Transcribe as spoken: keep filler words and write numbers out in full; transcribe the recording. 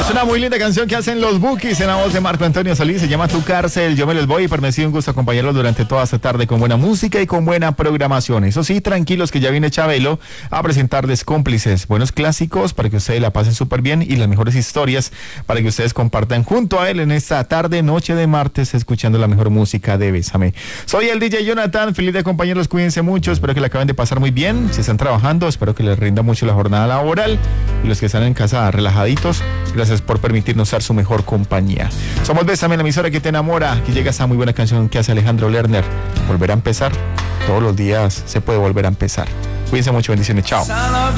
Es una muy linda canción que hacen los Bukis en la voz de Marco Antonio Solís. Se llama Tu Cárcel. Yo me les voy y para mí ha sido un gusto acompañarlos durante toda esta tarde con buena música y con buena programación. Eso sí, tranquilos que ya viene Chabelo a presentarles Cómplices, buenos clásicos para que ustedes la pasen súper bien y las mejores historias para que ustedes compartan junto a él en esta tarde, noche de martes, escuchando la mejor música de Bésame. Soy el D J Jonathan, feliz de acompañarlos, cuídense mucho, espero que la acaben de pasar muy bien. Si están trabajando, espero que les rinda mucho la jornada laboral y los que están en casa relajaditos, gracias por permitirnos ser su mejor compañía. Somos Bésame, la emisora que te enamora. Aquí llega esa muy buena canción que hace Alejandro Lerner. Volver a empezar. Todos los días se puede volver a empezar. Cuídense mucho, bendiciones, chao.